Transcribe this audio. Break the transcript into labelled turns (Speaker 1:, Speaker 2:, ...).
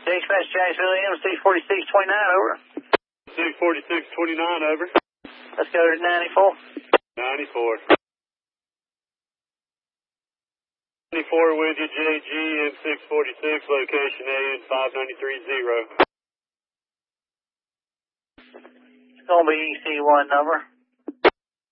Speaker 1: Dispatch Jacksonville AM, 64629, over.
Speaker 2: 64629, over.
Speaker 1: Let's go to 94.
Speaker 2: 94. 94 with you, JG, M646, location AN 5930.
Speaker 1: It's going to be EC1 number.